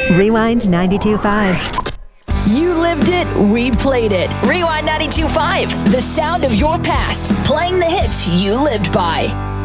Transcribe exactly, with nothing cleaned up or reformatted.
Rewind ninety-two point five. You lived it, we played it. Rewind ninety-two point five, the sound of your past, playing the hits you lived by.